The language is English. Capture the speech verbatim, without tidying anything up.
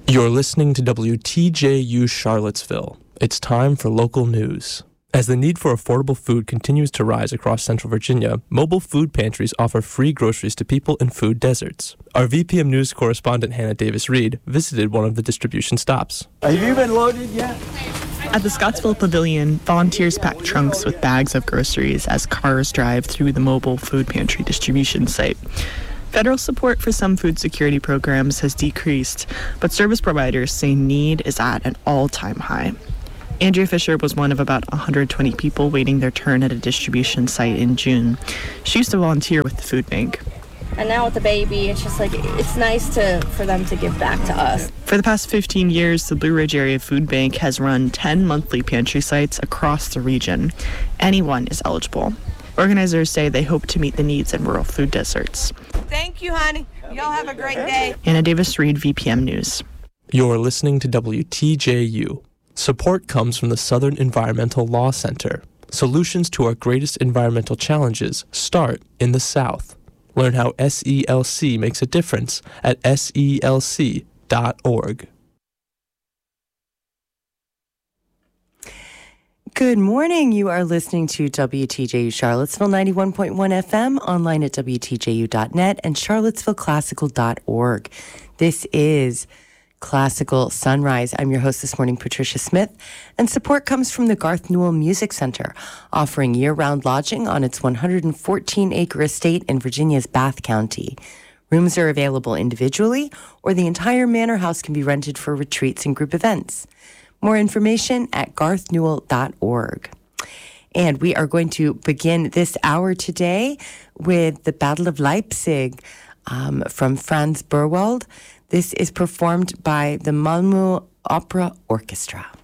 You're listening to W T J U Charlottesville. It's time for local news. As the need for affordable food continues to rise across Central Virginia, mobile food pantries offer free groceries to people in food deserts. Our V P M News correspondent Hannah Davis-Reed visited one of the distribution stops. Have you been loaded yet? At the Scottsville Pavilion, volunteers pack trunks with bags of groceries as cars drive through the mobile food pantry distribution site. Federal support for some food security programs has decreased, but service providers say need is at an all-time high. Andrea Fisher was one of about one hundred twenty people waiting their turn at a distribution site in June. She used to volunteer with the food bank. And now with the baby, it's just like, it's nice to for them to give back to us. For the past fifteen years, the Blue Ridge Area Food Bank has run ten monthly pantry sites across the region. Anyone is eligible. Organizers say they hope to meet the needs in rural food deserts. Thank you, honey. Y'all have a great day. Hannah Davis-Reed, V P M News. You're listening to W T J U. Support comes from the Southern Environmental Law Center. Solutions to our greatest environmental challenges start in the South. Learn how S E L C makes a difference at S E L C dot org. Good morning. You are listening to W T J U Charlottesville ninety-one point one F M, online at W T J U dot net and Charlottesville Classical dot org. This is Classical Sunrise. I'm your host this morning, Patricia Smith, and support comes from the Garth Newell Music Center, offering year-round lodging on its one hundred fourteen acre estate in Virginia's Bath County. Rooms are available individually, or the entire manor house can be rented for retreats and group events. More information at garth newell dot org. And we are going to begin this hour today with the Battle of Leipzig um, from Franz Burwald. This is performed by the Malmö Opera Orchestra.